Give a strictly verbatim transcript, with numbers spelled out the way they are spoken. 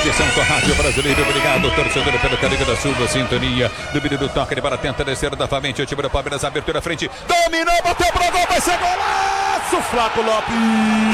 edição do Rádio Brasileiro. Obrigado, torcedor, pelo carinho da sua sintonia. Do menino toca de bola, tenta descer da frente. O time do Palmeiras, abertura à frente. Dominou, bateu pro gol, vai ser golaço, Flaco Lopes.